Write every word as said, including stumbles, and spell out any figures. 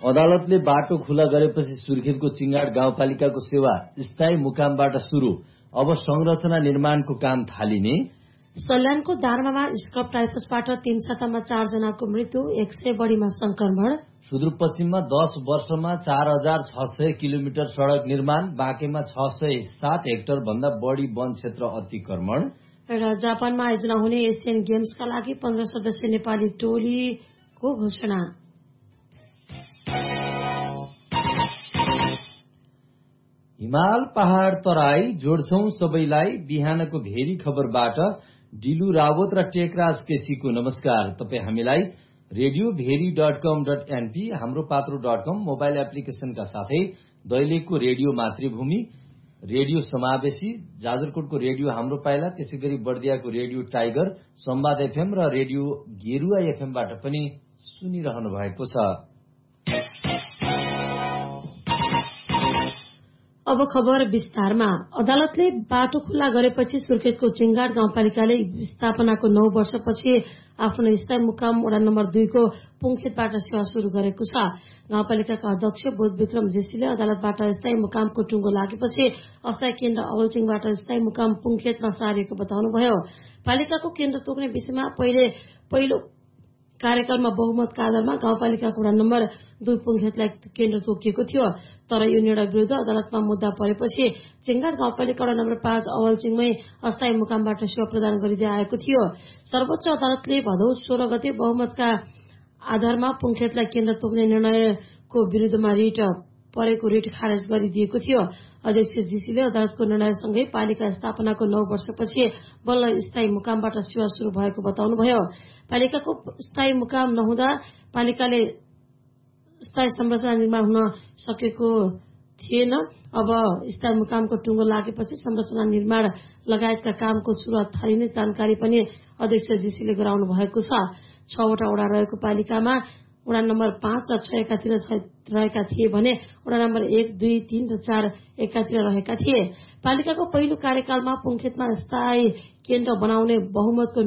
अदालतले बाटो खुला गरेपछि सुर्खेतको चिंगाड गाउँपालिकाको सेवा स्थायी मुकामबाट शुरू। अब संरचना निर्माणको काम थालिने। सल्यानको दार्मामा स्क्रब टाइफसबाट तीन सातामा चार जनाको मृत्यु, एक सय बढ़ीमा संक्रमण। सुदूरपश्चिममा दस वर्षमा चार हजार छ सय किलोमिटर सड़क निर्माण, बाँकेमा छ सय सात हेक्टर भन्दा बढ़ी वन क्षेत्र अतिक्रमण। र जापानमा आयोजना हुने एसियन गेम्सका लागि पन्ध्र सदस्य नेपाली टोलीको घोषणा। हिमाल पहाड़ तराई जोड्छौं सबैलाई। बिहानको भेरी खबरबाट डिलु रावत र टेकराज केसीको नमस्कार। तपाई हामीलाई रेडियो भेरी डट कम डट एनपी, हाम्रो पात्रो डट कम मोबाइल एप्लिकेशनका साथै दैलेखको रेडियो मातृभूमि, रेडियो समावेशी, जाजरकोटको रेडियो हाम्रो पाइला, त्यसै गरी बर्दियाको रेडियो टाइगर, संवाद एफएम र रेडियो गेरुवा एफएमबाट पनि सुनिरहनु भएको छ। अब खबर विस्तारमा। अदालतले बाटो खुल्ला गरेपछि सुर्खेतको चिंगाड गाउँपालिकाले स्थापनाको नौ वर्षपछि आफ्नो स्थायी मुकाम वडा नम्बर दुईको पुङखेतबाट सेवा शुरू गरेको छ। गाउँपालिकाका अध्यक्ष बोध विक्रम जेसीले अदालतबाट स्थायी मुकामको टुङ्गो लागेपछि अस्थायी केन्द्र अवलचिङबाट स्थायी मुकाम पुङखेतमा सारिएको बताउनुभयो। पालिकाको केन्द्र तोक्ने विषयमा पहिले पहिलो कार्यकालमा बहुमतका आधारमा गाउँपालिकाको वडा नम्बर दुई पुङखेतलाई केन्द्र तोकिएको थियो, तर यो निर्णय विरुद्ध अदालतमा मुद्दा परेपछि चिंगाड गाउँपालिका वडा नम्बर पाँच अवलचिङमै अस्थायी मुकामबाट सेवा प्रदान गरिँदै आएको थियो। सर्वोच्च अदालतले भदौ सोह्र गते बहुमतका आधारमा पुङखेतलाई केन्द्र तोक्ने निर्णयको विरुद्धमा रिट परेको रिट खारेज गरिदिएको थियो। अध्यक्ष जीसीले अदालतको निर्णयसँगै पालिका स्थापनाको नौ वर्षपछि बल्ल स्थायी मुकामबाट सेवा शुरू भएको बताउनुभयो। पालिकाको स्थायी मुकाम नहुँदा पालिकाले स्थायी संरचना निर्माण हुन सकेको थिएन। अब स्थायी मुकामको टुङ्गो लागेपछि संरचना निर्माण लगायतका कामको शुरूआत थालिने जानकारी पनि अध्यक्ष जीसीले गराउनु भएको छ। छवटा वडा रहेको पालिकामा वडा नम्बर पाँच र छ एकातिर रहेका थिए भने वडा नम्बर एक, दुई, तीन र चार एकातिर रहेका थिए। पालिकाको पहिलो कार्यकालमा पुङखेतमा स्थायी केन्द्र बनाउने बहुमतको